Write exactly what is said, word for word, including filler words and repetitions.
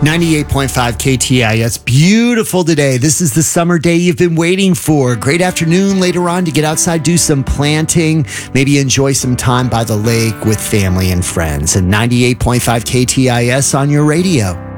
ninety-eight point five K T I S. Beautiful today. This is the summer day you've been waiting for. Great afternoon later on to get outside, do some planting, maybe enjoy some time by the lake with family and friends. And ninety-eight point five K T I S on your radio.